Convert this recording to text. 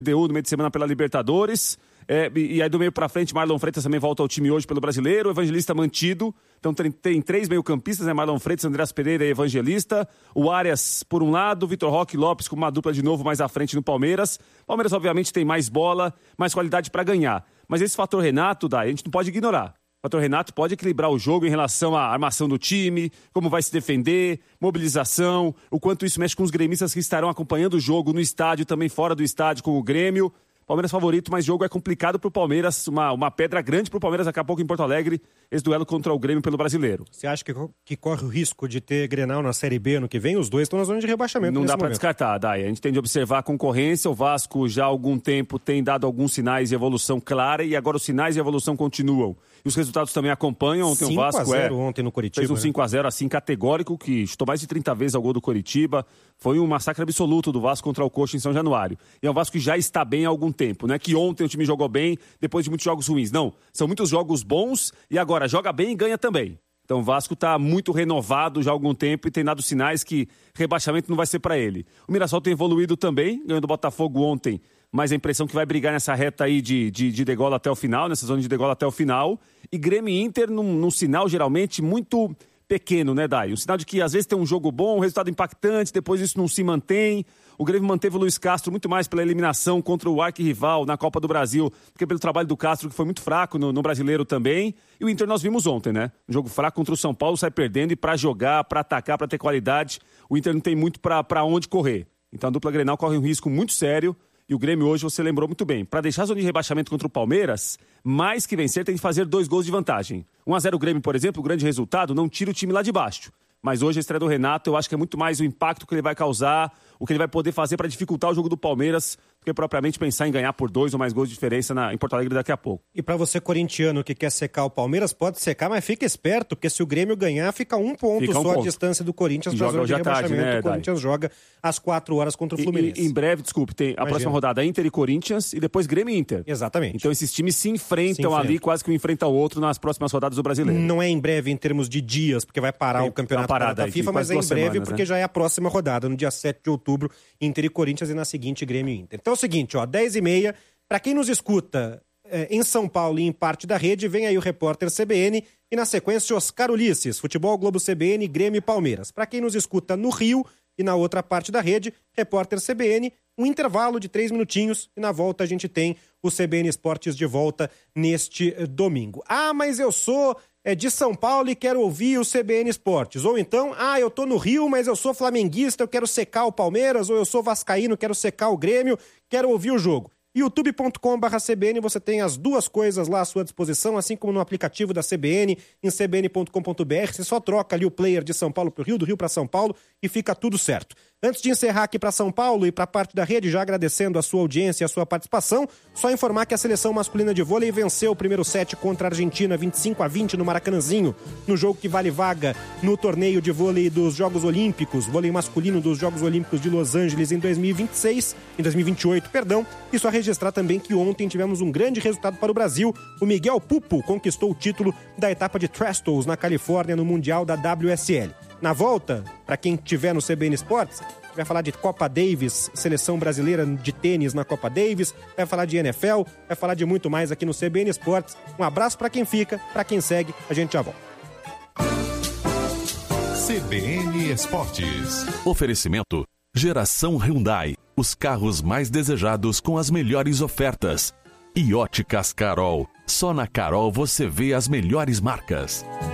LDU no meio de semana pela Libertadores. E aí do meio pra frente, Marlon Freitas também volta ao time hoje pelo Brasileiro. O Evangelista mantido. Então tem 3 meio-campistas, né? Marlon Freitas, Andreas Pereira e Evangelista. O Arias por um lado, Vitor Roque e Lopes com uma dupla de novo mais à frente no Palmeiras. Palmeiras, obviamente, tem mais bola, mais qualidade para ganhar. Mas esse fator Renato, a gente não pode ignorar. O fator Renato pode equilibrar o jogo em relação à armação do time, como vai se defender, mobilização, o quanto isso mexe com os gremistas que estarão acompanhando o jogo no estádio, também fora do estádio com o Grêmio. Palmeiras favorito, mas jogo é complicado pro Palmeiras, uma pedra grande pro Palmeiras daqui a pouco em Porto Alegre, esse duelo contra o Grêmio pelo Brasileiro. Você acha que corre o risco de ter Grenal na Série B ano que vem? Os dois estão na zona de rebaixamento. Não dá para descartar, Dai. A gente tem de observar a concorrência, o Vasco já há algum tempo tem dado alguns sinais de evolução clara e agora os sinais de evolução continuam. E os resultados também acompanham. Ontem o Vasco 5-0 ontem no Coritiba. Fez um 5-0 assim categórico, que chutou mais de 30 vezes ao gol do Coritiba. Foi um massacre absoluto do Vasco contra o Coxa em São Januário. E é um Vasco que já está bem há algum tempo. Não é que ontem o time jogou bem depois de muitos jogos ruins. Não, são muitos jogos bons e agora joga bem e ganha também. Então o Vasco está muito renovado já há algum tempo e tem dado sinais que rebaixamento não vai ser para ele. O Mirassol tem evoluído também, ganhou do Botafogo ontem, mas a impressão que vai brigar nessa reta aí de degola até o final, nessa zona de degola até o final. E Grêmio e Inter num sinal geralmente muito pequeno, né, Dai? Um sinal de que às vezes tem um jogo bom, um resultado impactante, depois isso não se mantém. O Grêmio manteve o Luiz Castro muito mais pela eliminação contra o arquirrival na Copa do Brasil, do que pelo trabalho do Castro, que foi muito fraco no Brasileiro também. E o Inter nós vimos ontem, né? Um jogo fraco contra o São Paulo, sai perdendo, e para jogar, para atacar, para ter qualidade, o Inter não tem muito para onde correr. Então a dupla Grenal corre um risco muito sério. E o Grêmio hoje, você lembrou muito bem, para deixar a zona de rebaixamento contra o Palmeiras, mais que vencer, tem que fazer 2 gols de vantagem. 1-0 o Grêmio, por exemplo, o grande resultado, não tira o time lá de baixo. Mas hoje a estreia do Renato, eu acho que é muito mais o impacto que ele vai causar, o que ele vai poder fazer para dificultar o jogo do Palmeiras, do que propriamente pensar em ganhar por 2 ou mais gols de diferença em Porto Alegre daqui a pouco. E para você corintiano que quer secar o Palmeiras, pode secar, mas fica esperto, porque se o Grêmio ganhar, fica um ponto só a distância do Corinthians para a zona de rebaixamento. Tarde, né, o Corinthians joga às 4 horas contra o Fluminense. Em breve, desculpe, tem a próxima rodada Inter e Corinthians e depois Grêmio e Inter. Exatamente. Então esses times se enfrentam ali, quase que um enfrenta o outro nas próximas rodadas do Brasileiro. Não é em breve em termos de dias, porque vai parar o campeonato da FIFA, mas é em breve porque já é a próxima rodada, no dia 7 de outubro, Inter e Corinthians, e na seguinte Grêmio e Inter. Então é o seguinte, 10h30, para quem nos escuta em São Paulo e em parte da rede, vem aí o repórter CBN e na sequência Oscar Ulisses, Futebol Globo CBN, Grêmio e Palmeiras. Para quem nos escuta no Rio e na outra parte da rede, repórter CBN, um intervalo de 3 minutinhos e na volta a gente tem o CBN Esportes de volta neste domingo. Ah, mas eu sou de São Paulo e quero ouvir o CBN Esportes. Ou então, eu tô no Rio, mas eu sou flamenguista, eu quero secar o Palmeiras, ou eu sou vascaíno, quero secar o Grêmio, quero ouvir o jogo. youtube.com/CBN, você tem as duas coisas lá à sua disposição, assim como no aplicativo da CBN, em cbn.com.br, você só troca ali o player de São Paulo pro Rio, do Rio para São Paulo, e fica tudo certo. Antes de encerrar aqui para São Paulo e para parte da rede, já agradecendo a sua audiência e a sua participação, só informar que a seleção masculina de vôlei venceu o primeiro set contra a Argentina 25-20 no Maracanãzinho, no jogo que vale vaga no torneio de vôlei dos Jogos Olímpicos, vôlei masculino dos Jogos Olímpicos de Los Angeles em 2028, e só registrar também que ontem tivemos um grande resultado para o Brasil. O Miguel Pupo conquistou o título da etapa de Trestles na Califórnia no Mundial da WSL. Na volta, para quem estiver no CBN Esportes, vai falar de Copa Davis, seleção brasileira de tênis na Copa Davis, vai falar de NFL, vai falar de muito mais aqui no CBN Esportes. Um abraço para quem fica, para quem segue, a gente já volta. CBN Esportes. Oferecimento Geração Hyundai, os carros mais desejados com as melhores ofertas. E Óticas Carol, só na Carol você vê as melhores marcas.